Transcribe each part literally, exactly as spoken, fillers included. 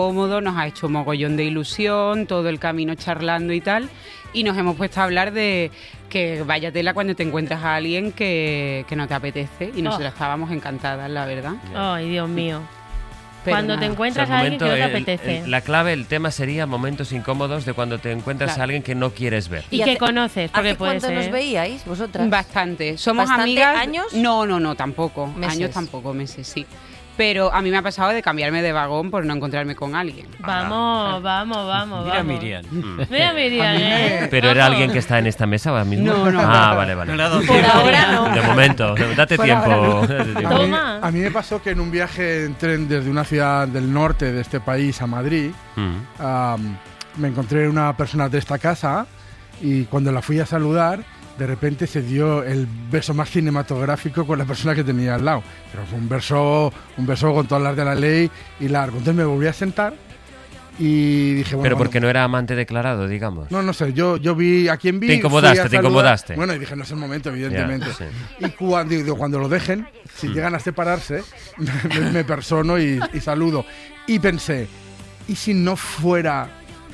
cómodo, nos ha hecho mogollón de ilusión, todo el camino charlando y tal, y nos hemos puesto a hablar de que vaya tela cuando te encuentras a alguien que, que no te apetece, y nosotros oh. estábamos encantadas, la verdad. Ay, Dios mío. Pero cuando nada. te encuentras O sea, a alguien que no te el- apetece. el- la clave, el tema sería momentos incómodos de cuando te encuentras Claro. a alguien que no quieres ver. Y ¿Y que hace- conoces, porque ¿Hace puede cuánto ser. nos veíais vosotras? Bastante. Somos ¿Bastante amigas. años? No, no, no, tampoco. Meses. Años tampoco, meses, sí. Pero a mí me ha pasado de cambiarme de vagón por no encontrarme con alguien. Vamos, vamos, vamos, Mira, vamos. Miriam. Mira, Miriam, ¿eh? Pero era Ojo. alguien que está en esta mesa ahora mismo. No, no. Ah, vale, vale. No le ha dado Por tiempo. ahora no. De momento, date Por tiempo. ahora date tiempo. A mí, Toma. a mí me pasó que en un viaje en tren desde una ciudad del norte de este país a Madrid, Mm. am, me encontré una persona de esta casa y cuando la fui a saludar, de repente se dio el beso más cinematográfico con la persona que tenía al lado. Pero fue un beso, un beso con todas las de la ley y largo. Entonces me volví a sentar y dije, bueno... Pero bueno, porque no era amante declarado, digamos. No, no sé, yo, yo vi a quién vi. Te incomodaste, fui a te saludar. incomodaste. Bueno, y dije, no es el momento, evidentemente. Ya, sí. Y cuando, digo, cuando lo dejen, si llegan a separarse, me, me persono y, y saludo. Y pensé, ¿y si no fuera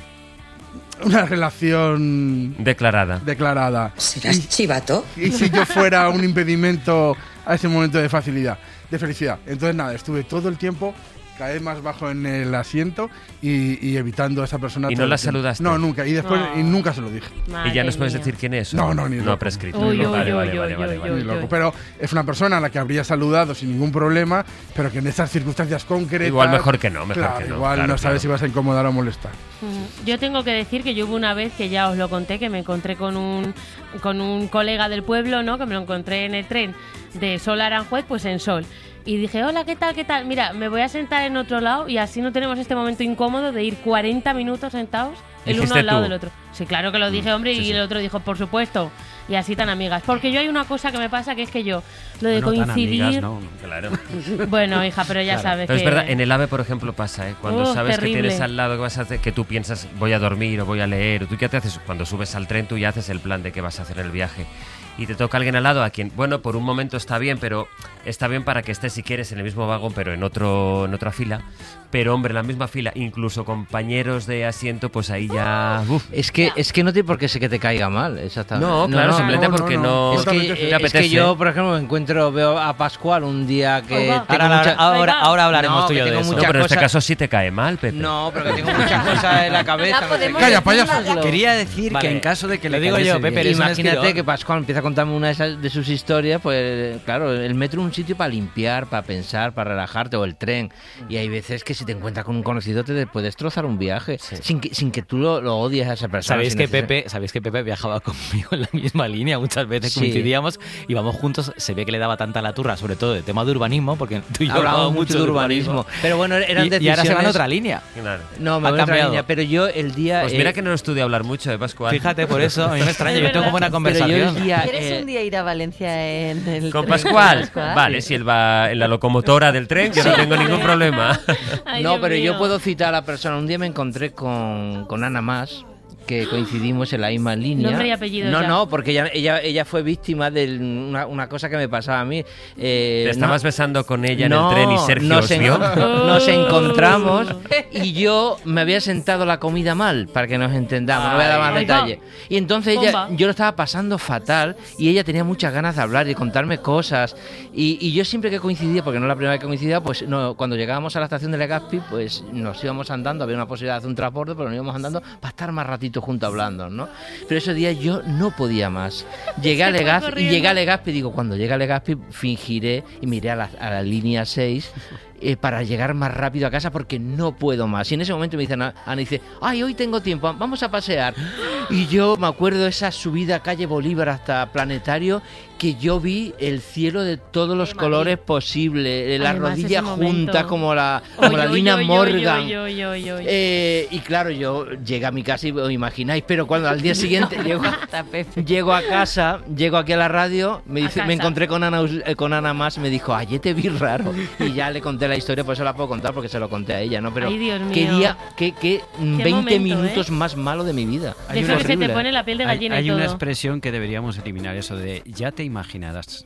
una relación Declarada. declarada? ¿Serás chivato? ¿Y si yo fuera un impedimento a ese momento de facilidad, de felicidad? Entonces, nada, estuve todo el tiempo cada vez más bajo en el asiento y, y evitando a esa persona. ¿Y todo no la el tiempo. ¿saludaste? No, nunca. Y después No. y nunca se lo dije. Madre ¿Y ya nos puedes mía. decir quién es? No, no, ni No loco. ha prescrito. Uy, uy, Vale, uy, vale, uy, vale, uy, vale, uy, vale. Ni uy, loco. uy. Pero es una persona a la que habría saludado sin ningún problema, pero que en esas circunstancias concretas... Igual mejor que no, mejor claro, que no, igual claro, no sabes claro. si vas a incomodar o molestar. Mm, Yo tengo que decir que yo hubo una vez que ya os lo conté, que me encontré con un con un colega del pueblo, ¿no? Que me lo encontré en el tren de Sol a Aranjuez, pues en Sol. Y dije, hola, ¿qué tal, qué tal? Mira, me voy a sentar en otro lado y así no tenemos este momento incómodo de ir cuarenta minutos sentados el uno ¿Dijiste al lado tú? del otro. Sí, claro que lo dije, hombre, sí, y sí. el otro dijo, por supuesto. Y así tan amigas. Porque yo hay una cosa que me pasa que es que yo, lo de Bueno, tan coincidir... amigas, ¿no? Claro. Bueno, hija, pero ya Claro. sabes Pero que... es verdad, en el AVE, por ejemplo, pasa, ¿eh? Cuando Oh, sabes terrible. que tienes al lado que vas a hacer, que tú piensas, voy a dormir o voy a leer, o tú ya te haces, cuando subes al tren, tú ya haces el plan de qué vas a hacer en el viaje. Y te toca alguien al lado a quien, bueno, por un momento está bien, pero está bien para que estés, si quieres, en el mismo vagón, pero en otro en otra fila. Pero, hombre, en la misma fila, incluso compañeros de asiento, pues ahí ya... uf. Es que, es que no tiene por qué ser que te caiga mal, exactamente. No, claro, simplemente no, no, porque no. no, Es que, Totalmente te es que apetece. yo, por ejemplo, me encuentro, veo a Pascual un día que Ahí va. tengo Ahora, mucha- ahora, Ahí va. ahora hablaremos No, tú y que yo de tengo eso. No, muchas pero en este cosas- caso sí te cae mal, Pepe. No, pero que tengo muchas cosas en la cabeza. La no sé podemos qué. Calla, decir, payaso. la- Quería decir Vale. que en caso de que Lo le digo yo, cayese Pepe, bien. eres un Imagínate esquirol. que Pascual empieza a contarme una de, esas, de sus historias, pues claro, el metro es un sitio para limpiar, para pensar, para relajarte, o el tren. Y hay veces que si te encuentras con un conocido te puede destrozar un viaje, sin, que, sin que tú lo, lo odies a esa persona. Sabéis sin que necesidad. Pepe, sabéis que Pepe viajaba conmigo en la misma línea, muchas veces Sí. coincidíamos, íbamos juntos, se ve que le daba tanta la turra, sobre todo de tema de urbanismo, porque tú y yo Hablábamos mucho de urbanismo. Pero bueno, eran y, decisiones... y ahora se va en otra línea. Claro. No, me Ha voy a otra cambiado. línea, pero yo el día... Pues eh, mira que no estudia hablar mucho, ¿eh, Pascual? Fíjate, por eso, a mí me extraña, Es yo tengo verdad. buena pero yo conversación. el día... ¿Quieres eh, un día ir a Valencia en el ¿Con tren Pascual? Vale, si él va en la locomotora del tren, yo no tengo ningún problema. Ay, no, Dios pero mío. yo puedo citar a la persona. Un día me encontré con, con Ana Más, que coincidimos en la misma línea. Nombre y apellido No, ya. no, porque ella, ella, ella fue víctima de una, una cosa que me pasaba a mí. Eh, ¿Te estabas no- besando con ella en no, el tren y Sergio nos os en- vio? Nos encontramos y yo me había sentado la comida mal, para que nos entendamos, no voy a dar más Ay, detalles. Y entonces ella, Bomba. yo lo estaba pasando fatal y ella tenía muchas ganas de hablar y de contarme cosas. Y, y yo siempre que coincidía, porque no es la primera vez que coincidía, pues no, cuando llegábamos a la estación de Legazpi, pues nos íbamos andando, había una posibilidad de hacer un transporte, pero nos íbamos andando para estar más ratito juntos hablando, ¿no? Pero ese día yo no podía más. Llegué a Se fue Legazpi y corriendo. llegué a Legazpi y digo, cuando llegue a Legazpi fingiré y miré a la, a la línea seis eh, para llegar más rápido a casa porque no puedo más. Y en ese momento me dice Ana, Ana dice, ay, hoy tengo tiempo, vamos a pasear. Y yo me acuerdo de esa subida a calle Bolívar hasta Planetario, que yo vi el cielo de todos los Qué colores posibles, eh, las Además, rodillas ese momento. juntas como la, como la Oy, oy, Lina oy, oy, Morgan. oy, oy, oy, oy. Eh, y claro, yo llegué a mi casa y os imagináis, pero cuando al día siguiente llego, Está Pepe. llego a casa, llego aquí a la radio, me, A dice, me casa. encontré con Ana, Us- eh, con Ana Más y me dijo, ayer te vi raro. Y ya le conté la historia, por eso la puedo contar porque se lo conté a ella, ¿no? Pero Ay, Dios qué mío. día, qué, qué veinte momento, minutos ¿eh? más malo de mi vida. De eso que se te pone la piel de Hay, gallina hay y todo. una expresión que deberíamos eliminar, eso de ya te imaginarás.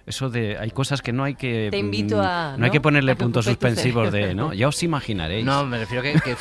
eso de hay cosas que no hay que Te invito mm, a, no hay ¿no? que ponerle a que puntos ocupes tu suspensivos de, cerebro. ¿no? Ya os imaginaréis. No, me refiero que, que